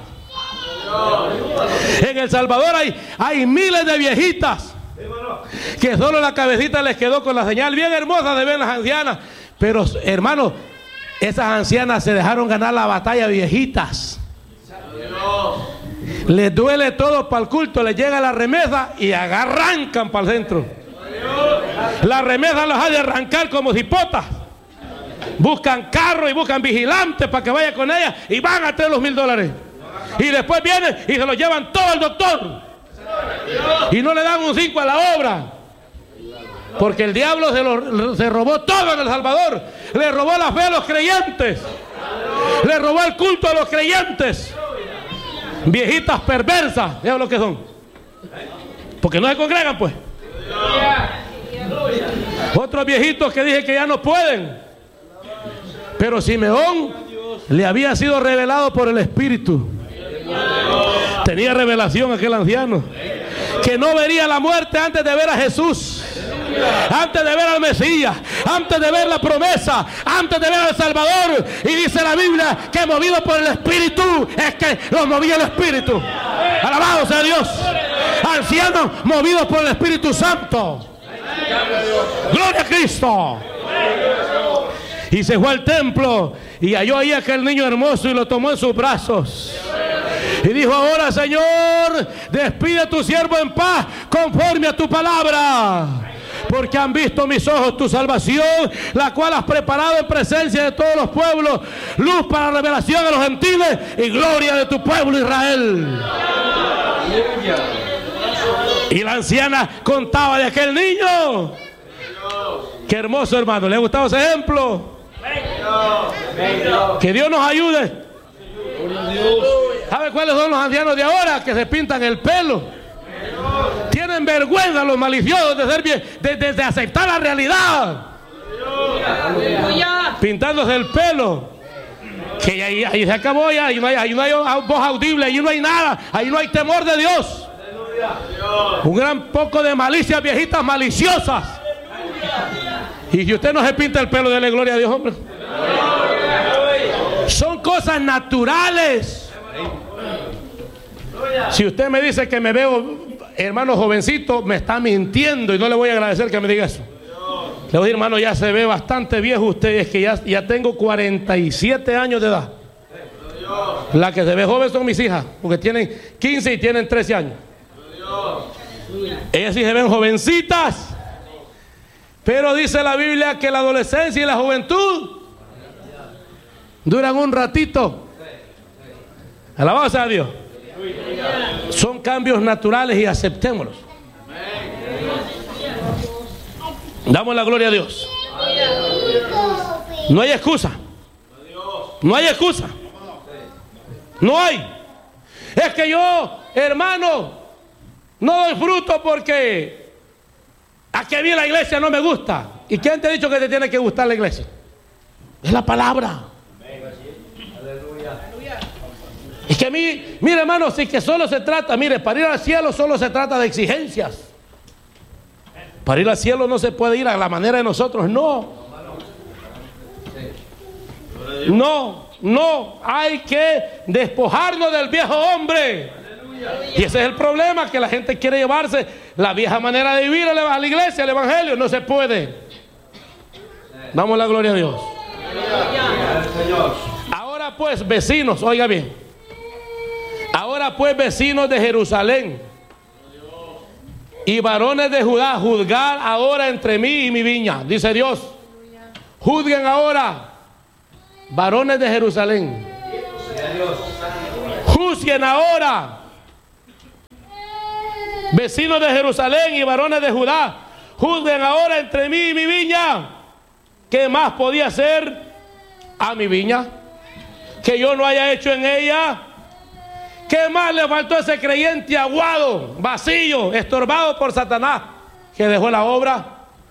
En El Salvador hay, hay miles de viejitas que solo la cabecita les quedó con la señal bien hermosa de ver las ancianas. Pero hermanos, esas ancianas se dejaron ganar la batalla viejitas. Les duele todo para el culto, les llega la remesa y arrancan para el centro. La remesa los ha de arrancar como cipotas. Buscan carro y buscan vigilantes para que vaya con ellas y van a tener los mil dólares. Y después vienen y se los llevan todo al doctor. Y no le dan un cinco a la obra. Porque el diablo se, lo, se robó todo en El Salvador. Le robó la fe a los creyentes. Le robó el culto a los creyentes. Viejitas perversas, ya lo que son. Porque no se congregan, pues. Otros viejitos que dije que ya no pueden. Pero Simeón le había sido revelado por el Espíritu. Tenía revelación aquel anciano, que no vería la muerte antes de ver a Jesús, antes de ver al Mesías, antes de ver la promesa, antes de ver al Salvador. Y dice la Biblia que movido por el Espíritu, es que los movía el Espíritu. Alabado sea Dios. Ancianos movidos por el Espíritu Santo. Gloria a Cristo. Y se fue al templo y halló ahí aquel niño hermoso y lo tomó en sus brazos. Y dijo: ahora, Señor, despide a tu siervo en paz conforme a tu palabra. Porque han visto mis ojos tu salvación, la cual has preparado en presencia de todos los pueblos, luz para revelación a los gentiles y gloria de tu pueblo Israel. Y la anciana contaba de aquel niño. Qué hermoso, hermano. ¿Le ha gustado ese ejemplo? Que Dios nos ayude. ¿Sabe cuáles son los ancianos de ahora? Que se pintan el pelo. Tienen vergüenza los maliciosos de ser bien, de, de, de aceptar la realidad. Pintándose el pelo. Que ahí, ahí se acabó ya. Ahí no, hay, ahí no hay voz audible. Ahí no hay nada. Ahí no hay temor de Dios. Un gran poco de malicia, viejitas maliciosas. Y si usted no se pinta el pelo, dele gloria a Dios, hombre. Son cosas naturales. Si usted me dice que me veo, hermano jovencito, me está mintiendo y no le voy a agradecer que me diga eso. Le voy a decir: hermano, ya se ve bastante viejo usted. Es que ya, ya tengo cuarenta y siete años de edad. La que se ve joven son mis hijas, porque tienen quince y tienen trece años. Ellas sí se ven jovencitas. Pero dice la Biblia que la adolescencia y la juventud duran un ratito. Alabado sea Dios. Son cambios naturales y aceptémoslos. Damos la gloria a Dios. No hay excusa. No hay excusa. No hay. Es que yo, hermano, no doy fruto porque a que vi la iglesia no me gusta. ¿Y quién te ha dicho que te tiene que gustar la iglesia? Es la palabra. Es que a mí, mire, hermano, si que solo se trata, mire, para ir al cielo solo se trata de exigencias. Para ir al cielo no se puede ir a la manera de nosotros, no. No, no, hay que despojarnos del viejo hombre. Y ese es el problema, que la gente quiere llevarse la vieja manera de vivir a la iglesia, al evangelio. No se puede. Damos la gloria a Dios. Ahora pues, vecinos, oiga bien. Ahora pues, vecinos de Jerusalén y varones de Judá, juzgar ahora entre mí y mi viña, dice Dios. Juzguen ahora, varones de Jerusalén. Juzguen juzguen ahora, vecinos de Jerusalén y varones de Judá, juzguen ahora entre mí y mi viña. ¿Qué más podía hacer a mi viña que yo no haya hecho en ella? ¿Qué más le faltó a ese creyente aguado, vacío, estorbado por Satanás, que dejó la obra?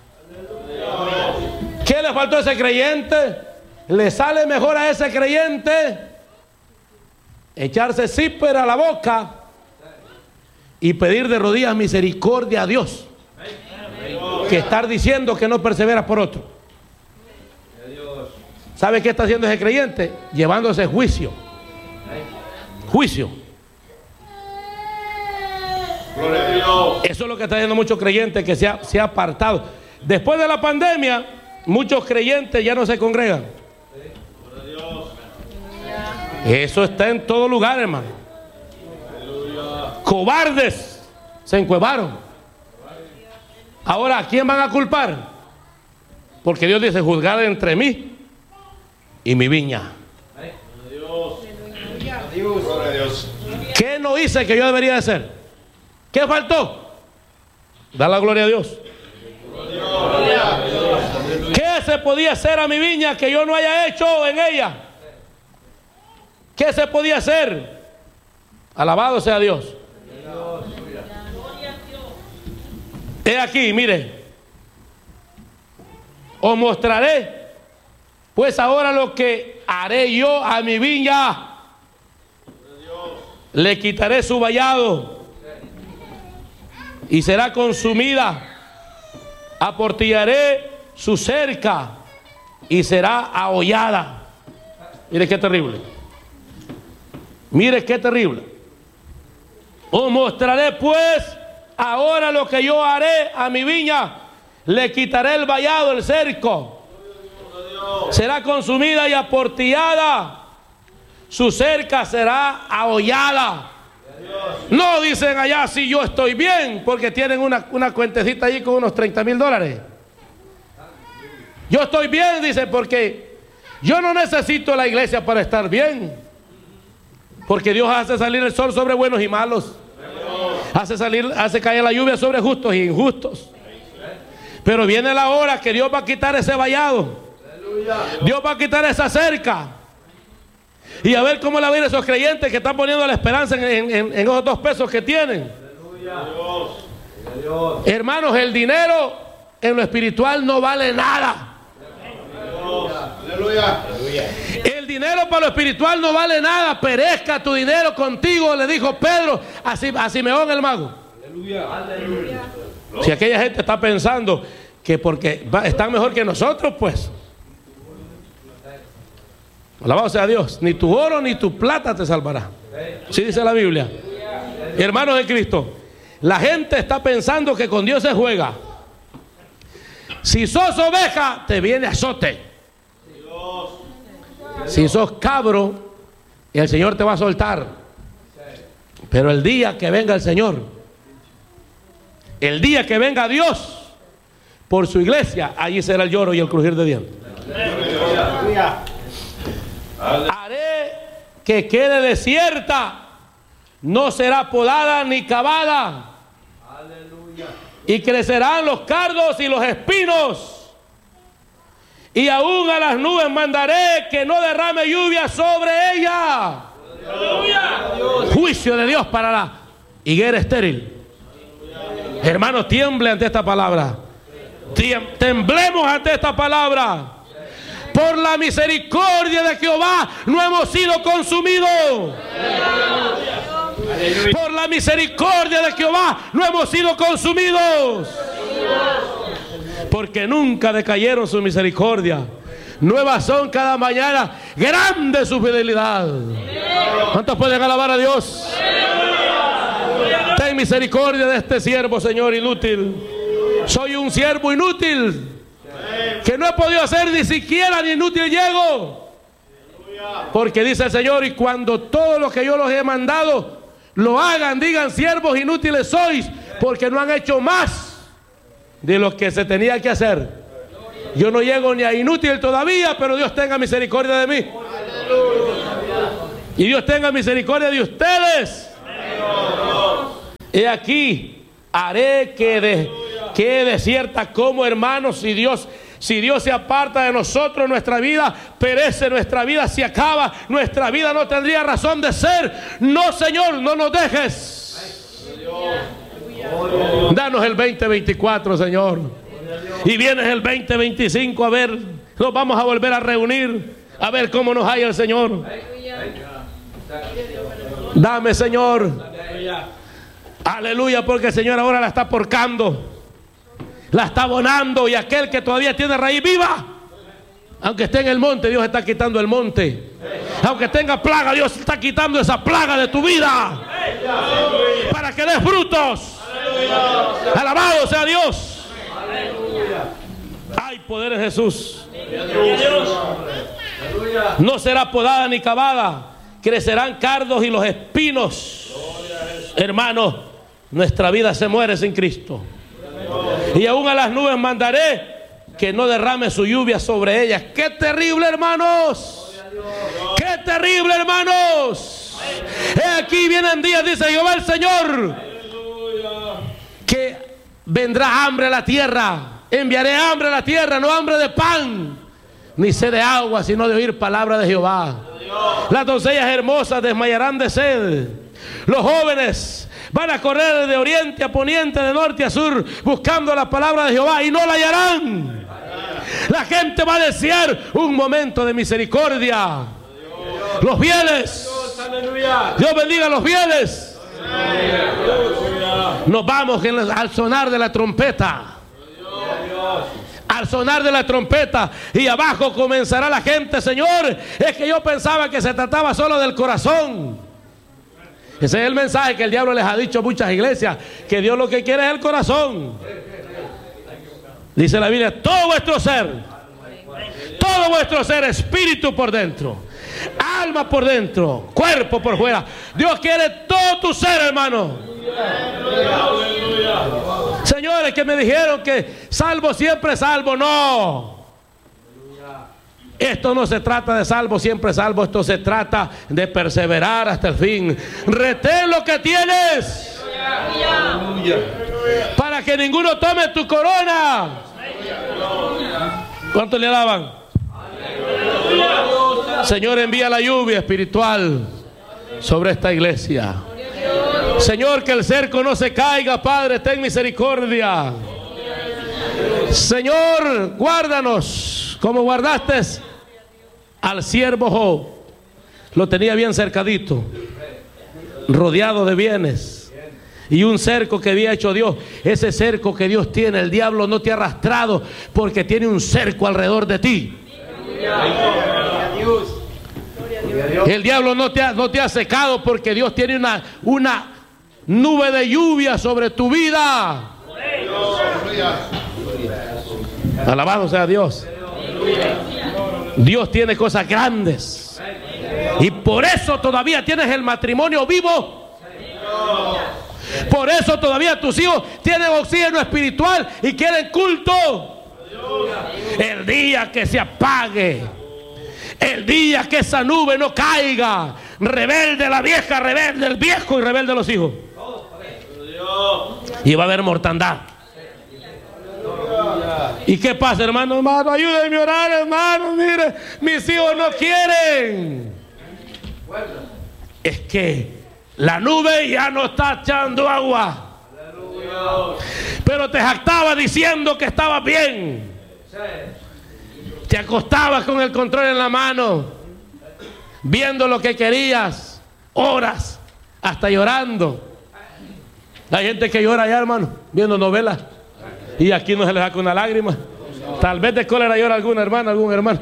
¿Qué le faltó a ese creyente? ¿Le sale mejor a ese creyente echarse zipper a la boca y pedir de rodillas misericordia a Dios que estar diciendo que no persevera por otro? ¿Sabe qué está haciendo ese creyente? Llevándose juicio. Juicio. Eso es lo que está haciendo muchos creyentes, que se ha, se ha apartado. Después de la pandemia, muchos creyentes ya no se congregan. Eso está en todo lugar, hermano. Cobardes se encuevaron. Ahora, ¿a quién van a culpar? Porque Dios dice: juzgad entre mí y mi viña. ¿Qué no hice que yo debería hacer? ¿Qué faltó? Dar la gloria a Dios. ¿Qué se podía hacer a mi viña que yo no haya hecho en ella? ¿Qué se podía hacer? Alabado sea Dios. He aquí, mire, os mostraré pues ahora lo que haré yo a mi viña. Le quitaré su vallado y será consumida. Aportillaré su cerca y será ahollada. Mire qué terrible. Mire qué terrible. Os mostraré pues ahora lo que yo haré a mi viña. Le quitaré el vallado, el cerco. Será consumida y aportillada. Su cerca será ahollada. No dicen allá si yo estoy bien, porque tienen una, una cuentecita allí con unos treinta mil dólares. Yo estoy bien, dicen, porque yo no necesito la iglesia para estar bien. Porque Dios hace salir el sol sobre buenos y malos. Hace salir, hace caer la lluvia sobre justos e injustos. Pero viene la hora que Dios va a quitar ese vallado. Dios va a quitar esa cerca. Y a ver cómo la ven esos creyentes que están poniendo la esperanza en, en, en esos dos pesos que tienen. Hermanos, el dinero en lo espiritual no vale nada. El dinero para lo espiritual no vale nada. Perezca tu dinero contigo, le dijo Pedro a, a Simeón el mago. Si aquella gente está pensando que porque va, están mejor que nosotros, pues alabado sea Dios. Ni tu oro ni tu plata te salvará. Sí dice la Biblia. Hermanos de Cristo, la gente está pensando que con Dios se juega. Si sos oveja, te viene azote. Si sos cabro, el Señor te va a soltar. Pero el día que venga el Señor, el día que venga Dios por su iglesia, allí será el lloro y el crujir de dientes. Haré que quede desierta, no será podada ni cavada. Y crecerán los cardos y los espinos. Y aún a las nubes mandaré que no derrame lluvia sobre ella. Juicio de Dios para la higuera estéril. Hermanos, tiemble ante esta palabra. Temblemos ante esta palabra. Por la misericordia de Jehová no hemos sido consumidos. Por la misericordia de Jehová no hemos sido consumidos. Porque nunca decayeron su misericordia. Nuevas son cada mañana. Grande su fidelidad. ¿Cuántos pueden alabar a Dios? Ten misericordia de este siervo, Señor, inútil. Soy un siervo inútil, que no he podido hacer ni siquiera ni inútil llego. Porque dice el Señor: y cuando todo lo que yo los he mandado lo hagan, digan: siervos inútiles sois, porque no han hecho más de lo que se tenía que hacer. Yo no llego ni a inútil todavía, pero Dios tenga misericordia de mí. Y Dios tenga misericordia de ustedes. He aquí, haré que, de, que desierta como hermanos, si Dios, si Dios se aparta de nosotros, nuestra vida perece, nuestra vida se acaba, nuestra vida no tendría razón de ser. No, Señor, no nos dejes. Danos el veinte veinticuatro, Señor. Y vienes el veinte veinticinco, a ver, nos vamos a volver a reunir, a ver cómo nos halla el Señor. Dame, Señor. Aleluya, porque el Señor ahora la está porcando, la está abonando, y aquel que todavía tiene raíz viva, aunque esté en el monte, Dios está quitando el monte. Aunque tenga plaga, Dios está quitando esa plaga de tu vida para que des frutos. Alabado sea Dios. Hay poder en Jesús. No será podada ni cavada, crecerán cardos y los espinos. Hermanos, nuestra vida se muere sin Cristo. Y aún a las nubes mandaré que no derrame su lluvia sobre ellas. ¡Qué terrible, hermanos! ¡Qué terrible, hermanos! He aquí vienen días, dice Jehová el Señor, que vendrá hambre a la tierra. Enviaré hambre a la tierra, no hambre de pan, ni sed de agua, sino de oír palabra de Jehová. Las doncellas hermosas desmayarán de sed. Los jóvenes van a correr de oriente a poniente, de norte a sur, buscando la palabra de Jehová, y no la hallarán. La gente va a desear un momento de misericordia. Los fieles, Dios bendiga a los fieles. Nos vamos al sonar de la trompeta. Al sonar de la trompeta, y abajo comenzará la gente. Señor, es que yo pensaba que se trataba solo del corazón. Ese es el mensaje que el diablo les ha dicho a muchas iglesias, que Dios lo que quiere es el corazón. Dice la Biblia, todo vuestro ser, todo vuestro ser, espíritu por dentro, alma por dentro, cuerpo por fuera. Dios quiere todo tu ser, hermano. Señores que me dijeron que salvo siempre salvo, no. Esto no se trata de salvo siempre salvo, esto se trata de perseverar hasta el fin. Retén lo que tienes para que ninguno tome tu corona. ¿Cuántos le alaban? Señor, envía la lluvia espiritual sobre esta iglesia. Señor, que el cerco no se caiga, Padre, ten misericordia. Señor, guárdanos como guardaste al siervo Job. Lo tenía bien cercadito, rodeado de bienes, y un cerco que había hecho Dios. Ese cerco que Dios tiene, el diablo no te ha arrastrado, porque tiene un cerco alrededor de ti. El diablo no te ha, no te ha secado, porque Dios tiene una, una nube de lluvia sobre tu vida. Alabado sea Dios. Dios tiene cosas grandes, y por eso todavía tienes el matrimonio vivo. Por eso todavía tus hijos tienen oxígeno espiritual y quieren culto. El día que se apague, el día que esa nube no caiga, rebelde la vieja, rebelde el viejo y rebelde los hijos, y va a haber mortandad. ¿Y qué pasa, hermano? Hermano, ayúdenme a orar, hermano. Mire, mis hijos no quieren. Es que la nube ya no está echando agua, pero te jactaba diciendo que estabas bien. Te acostabas con el control en la mano, viendo lo que querías, horas, hasta llorando. Hay gente que llora allá, hermano, viendo novelas, y aquí no se le saca una lágrima. Tal vez de cólera llora alguna hermana, algún hermano.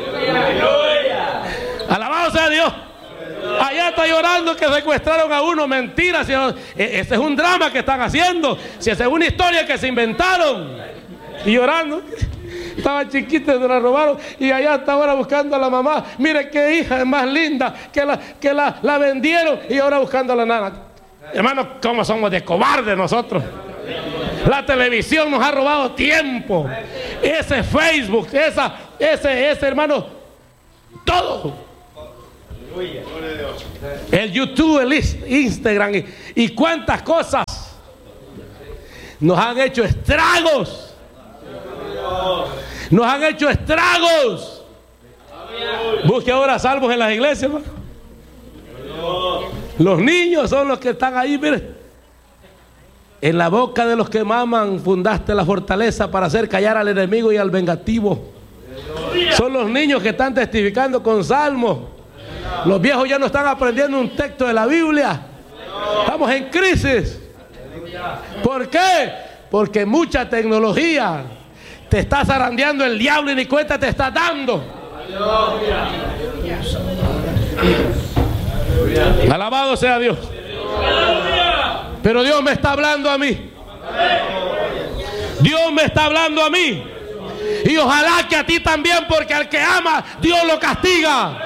Alabado sea Dios. Allá está llorando que secuestraron a uno. Mentiras. Ese es un drama que están haciendo. Si esa es una historia que se inventaron. Y llorando. Estaba chiquita y se la robaron, y allá está ahora buscando a la mamá. Mire qué hija más linda, que la, que la, la vendieron, y ahora buscando a la nana. Hermanos, cómo somos de cobardes nosotros. La televisión nos ha robado tiempo. Ese Facebook, esa, ese, ese hermano, todo. El YouTube, el Instagram y, y cuántas cosas nos han hecho estragos. Nos han hecho estragos. Busque ahora salmos en las iglesias, hermano. Los niños son los que están ahí, mire. En la boca de los que maman fundaste la fortaleza para hacer callar al enemigo y al vengativo. Son los niños que están testificando con salmos. Los viejos ya no están aprendiendo un texto de la Biblia. Estamos en crisis. ¿Por qué? Porque mucha tecnología te está zarandeando el diablo y ni cuenta te está dando. Alabado sea Dios. Pero Dios me está hablando a mí. Dios me está hablando a mí. Y ojalá que a ti también, porque al que ama, Dios lo castiga.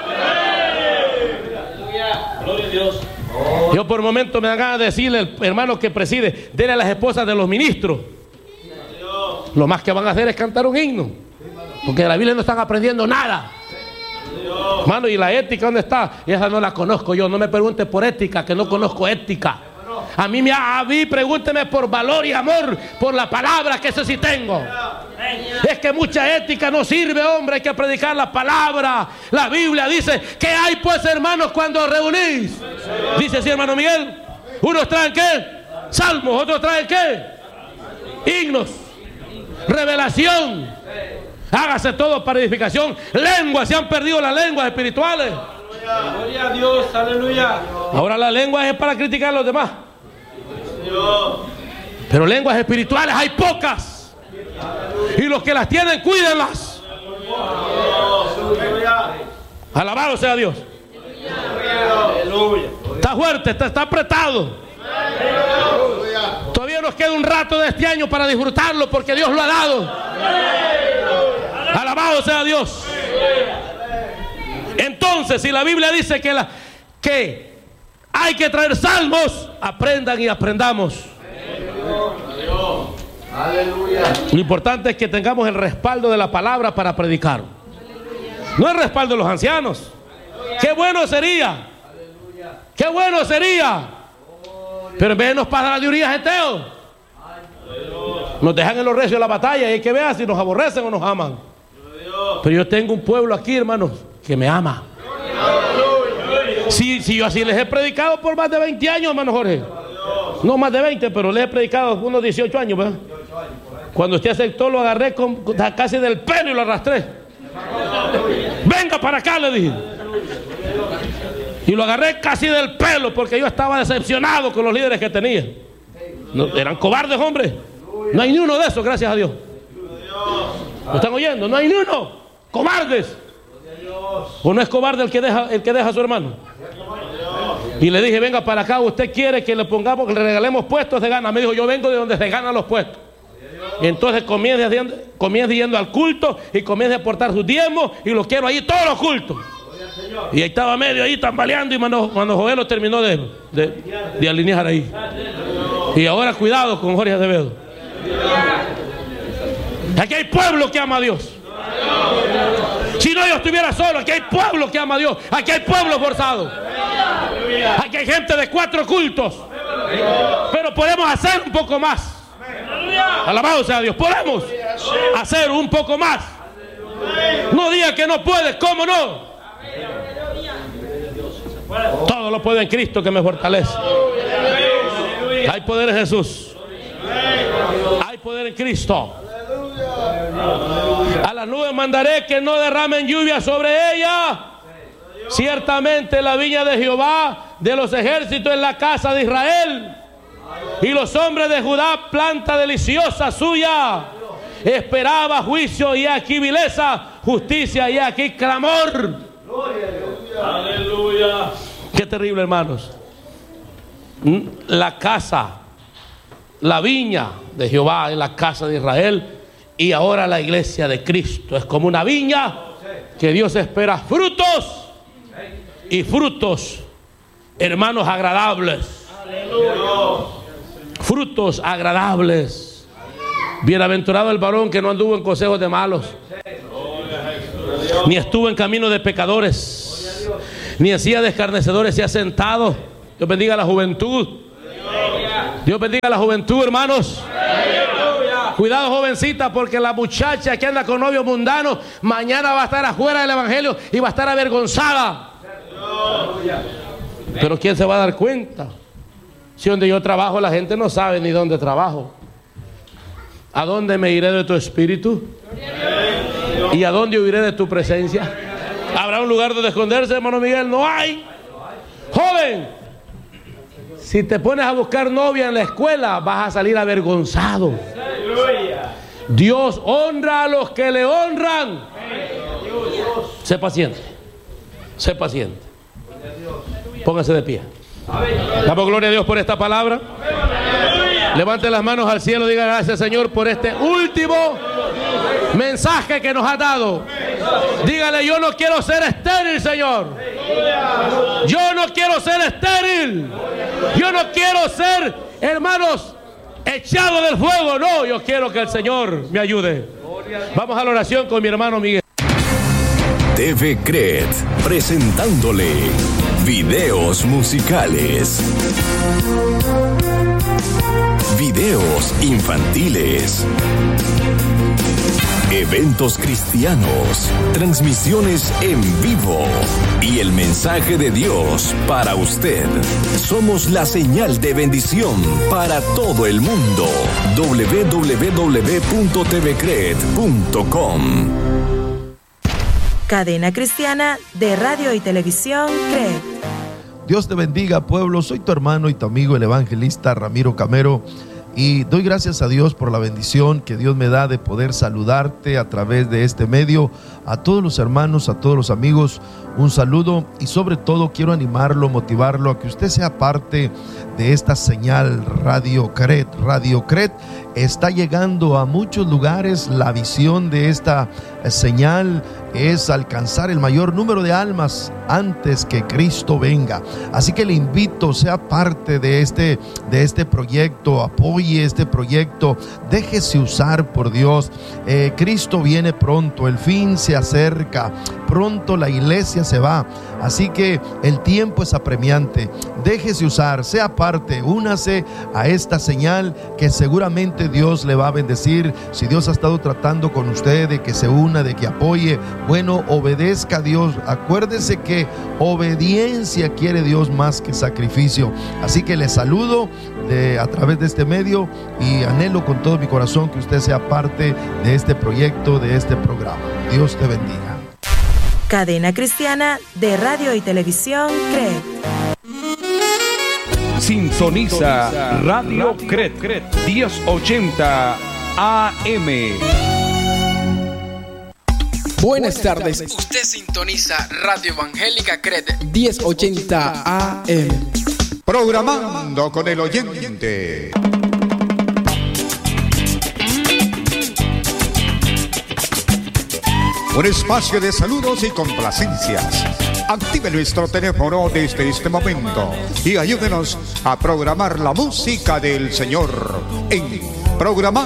Yo por momento me dan ganas de decirle al hermano que preside, dele a las esposas de los ministros. Lo más que van a hacer es cantar un himno, porque de la Biblia no están aprendiendo nada. Hermano, ¿y la ética dónde está? Y esa no la conozco yo. No me pregunte por ética, que no conozco ética. A mí, me, a mí pregúnteme por valor y amor, por la palabra, que eso sí tengo. Es que mucha ética no sirve, hombre. Hay que predicar la palabra. La Biblia dice: ¿qué hay pues, hermanos, cuando os reunís? Dice así, hermano Miguel. Unos traen ¿qué? Salmos. Otros traen ¿qué? Himnos. Revelación. Hágase todo para edificación. Lenguas. Se han perdido las lenguas espirituales. Gloria a Dios, aleluya. Ahora la lengua es para criticar a los demás. Pero lenguas espirituales hay pocas. Y los que las tienen, cuídenlas. Alabado sea Dios. Está fuerte, está, está apretado. Todavía nos queda un rato de este año para disfrutarlo, porque Dios lo ha dado. Alabado sea Dios. Entonces, si la Biblia dice que, la, que hay que traer salmos, aprendan y aprendamos. Lo importante es que tengamos el respaldo de la palabra para predicar. No el respaldo de los ancianos. Qué bueno sería. Qué bueno sería. Pero en vez de nos pasar de Urias Geteo, nos dejan en los recios de la batalla, y hay que ver si nos aborrecen o nos aman. Pero yo tengo un pueblo aquí, hermanos, que me ama. Si, si yo así les he predicado por más de veinte años, hermano Jorge. No más de veinte, pero les he predicado unos dieciocho años, ¿verdad? Cuando usted aceptó, lo agarré con, casi del pelo y lo arrastré. Venga para acá, le dije. Y lo agarré casi del pelo, porque yo estaba decepcionado con los líderes que tenía. No, eran cobardes, hombre. No hay ni uno de esos, gracias a Dios. ¿Me están oyendo? No hay ni uno. Cobardes. ¿O no es cobarde el que deja, el que deja a su hermano? Y le dije: venga para acá, usted quiere que le pongamos, que le regalemos puestos de gana. Me dijo: yo vengo de donde se ganan los puestos. Y entonces comienza yendo, comienza yendo al culto y comienza a aportar sus diezmos, y los quiero ahí todos los cultos. Y ahí estaba medio ahí tambaleando, y Mano, Mano Joel lo terminó de, de, de alinear ahí. Y ahora cuidado con Jorge Acevedo. Aquí hay pueblo que ama a Dios. Si no yo estuviera solo, aquí hay pueblo que ama a Dios. Aquí hay pueblo forzado. Aquí hay gente de cuatro cultos. Pero podemos hacer un poco más. Alabado sea Dios. Podemos hacer un poco más. No diga que no puedes. ¿Cómo no? Todo lo puedo en Cristo que me fortalece. Hay poder en Jesús. Hay poder en Cristo. A las nubes mandaré que no derramen lluvia sobre ella. Ciertamente la viña de Jehová de los ejércitos es la casa de Israel, y los hombres de Judá planta deliciosa suya. Esperaba juicio y aquí vileza, justicia y aquí clamor. Aleluya. Qué terrible, hermanos. La casa, la viña de Jehová es la casa de Israel, y ahora la iglesia de Cristo es como una viña que Dios espera frutos, y frutos, hermanos, agradables. Frutos agradables. Bienaventurado el varón que no anduvo en consejos de malos, ni estuvo en camino de pecadores, ni en silla de escarnecedores se ha sentado. Dios bendiga a la juventud. Dios bendiga a la juventud, hermanos. Cuidado, jovencita, porque la muchacha que anda con novio mundano mañana va a estar afuera del evangelio y va a estar avergonzada. Pero ¿quién se va a dar cuenta? Si donde yo trabajo la gente no sabe ni dónde trabajo. ¿A dónde me iré de tu espíritu? ¿Y a dónde huiré de tu presencia? ¿Habrá un lugar donde esconderse, hermano Miguel? No hay. Joven, si te pones a buscar novia en la escuela, vas a salir avergonzado. Dios honra a los que le honran. Sé paciente. Sé paciente. Póngase de pie. Damos gloria a Dios por esta palabra. Levante las manos al cielo, diga gracias, Señor, por este último mensaje que nos ha dado. Dígale, yo no quiero ser estéril, Señor. Yo no quiero ser estéril. Yo no quiero ser, hermanos, echado del fuego. No, yo quiero que el Señor me ayude. Vamos a la oración con mi hermano Miguel. T V Cred, presentándole videos musicales, videos infantiles, eventos cristianos, transmisiones en vivo y el mensaje de Dios para usted. Somos la señal de bendición para todo el mundo. doble u doble u doble u punto t v cred punto com. Cadena Cristiana de Radio y Televisión Cred. Dios te bendiga, pueblo. Soy tu hermano y tu amigo, el evangelista Ramiro Camero, y doy gracias a Dios por la bendición que Dios me da de poder saludarte a través de este medio. A todos los hermanos, a todos los amigos, un saludo, y sobre todo quiero animarlo, motivarlo a que usted sea parte de esta señal Radio Cred. Radio Cred está llegando a muchos lugares. La visión de esta señal es alcanzar el mayor número de almas antes que Cristo venga. Así que le invito, sea parte de este, de este proyecto, apoye este proyecto, déjese usar por Dios. Eh, Cristo viene pronto, el fin se acerca, pronto la iglesia se va, así que el tiempo es apremiante. Déjese usar, sea parte, únase a esta señal que seguramente Dios le va a bendecir. Si Dios ha estado tratando con usted de que se una, de que apoye, bueno, obedezca a Dios. Acuérdese que obediencia quiere Dios más que sacrificio. Así que le saludo de, a través de este medio, y anhelo con todo mi corazón que usted sea parte de este proyecto, de este programa. Dios te bendiga. Cadena Cristiana de Radio y Televisión Cred. Sintoniza Radio Cred diez ochenta A M. Buenas tardes. Usted sintoniza Radio Evangélica Cred diez ochenta A M. Programando con el oyente. Un espacio de saludos y complacencias. Active nuestro teléfono desde este momento y ayúdenos a programar la música del Señor en programa